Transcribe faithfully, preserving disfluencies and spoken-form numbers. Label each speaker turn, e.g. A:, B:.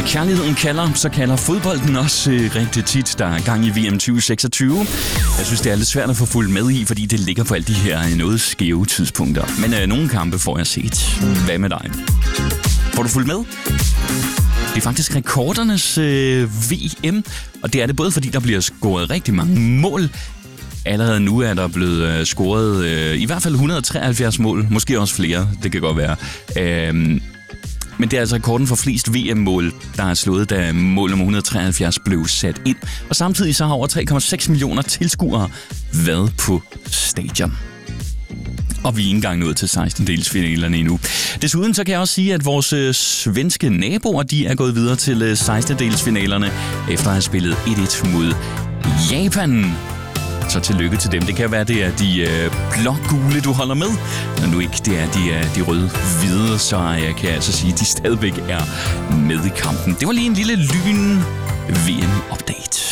A: kærligheden kalder, så kalder fodbolden også øh, rigtig tit. Der er gang i V M tyve seksogtyve. Jeg synes, det er lidt svært at få fulgt med i, fordi det ligger på alle de her noget skæve tidspunkter. Men øh, nogle kampe får jeg set. Hvad med dig? Får du fulgt med? Det er faktisk rekordernes øh, V M, og det er det både fordi, der bliver scoret rigtig mange mål. Allerede nu er der blevet øh, scoret øh, i hvert fald et hundrede og treoghalvfjerds mål, måske også flere, det kan godt være. Øhm, men det er altså rekorden for flest V M-mål, der er slået, da mål nummer et hundrede og treoghalvfjerds blev sat ind. Og samtidig så har over tre komma seks millioner tilskuere været på stadion. Og vi er ikke engang nået til sekstendedelsfinalerne endnu. Desuden så kan jeg også sige, at vores øh, svenske naboer, de er gået videre til øh, sekstendedelsfinalerne, efter at have spillet et-et mod Japan. Så tillykke til dem. Det kan være, det er de øh, blå-gule, du holder med. Når nu ikke det er de, øh, de røde-hvide, så jeg kan altså sige, at de stadigvæk er med i kampen. Det var lige en lille lyn-V M-update.